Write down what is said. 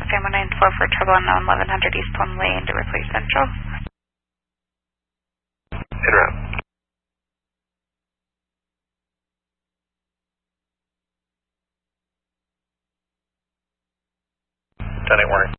Fan 194 for trouble unknown 1100 East Plum Lane to replace Central. Interrupt. 10-8 warning.